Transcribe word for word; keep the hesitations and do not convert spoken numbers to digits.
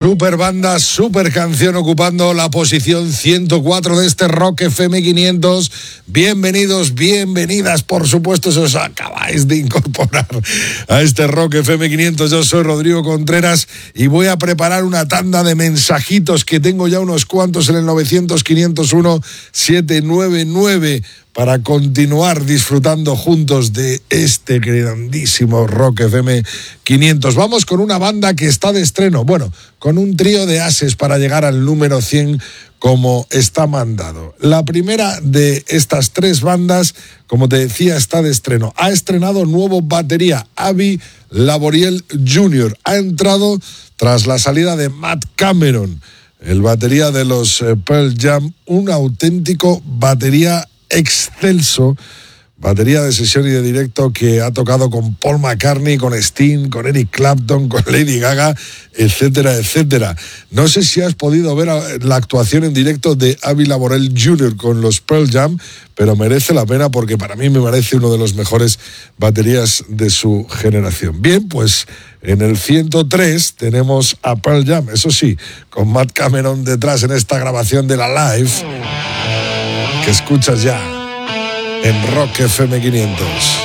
Super banda, super canción ocupando la posición ciento cuatro de este Rock F M quinientos. Bienvenidos, bienvenidas, por supuesto, si os acabáis de incorporar a este Rock F M quinientos. Yo soy Rodrigo Contreras y voy a preparar una tanda de mensajitos que tengo ya unos cuantos en el novecientos, quinientos uno, setecientos noventa y nueve para continuar disfrutando juntos de este grandísimo Rock F M quinientos. Vamos con una banda que está de estreno, bueno, con un trío de ases para llegar al número cien como está mandado. La primera de estas tres bandas, como te decía, está de estreno. Ha estrenado nuevo batería, Avi Laboriel junior Ha entrado tras la salida de Matt Cameron, el batería de los Pearl Jam, un auténtico batería excelso, batería de sesión y de directo que ha tocado con Paul McCartney, con Sting, con Eric Clapton, con Lady Gaga, etcétera, etcétera. No sé si has podido ver la actuación en directo de Avi Laboriel junior con los Pearl Jam, pero merece la pena porque para mí me parece uno de los mejores baterías de su generación. Bien, pues en el ciento tres tenemos a Pearl Jam, eso sí, con Matt Cameron detrás en esta grabación de la live que escuchas ya en Rock F M quinientos.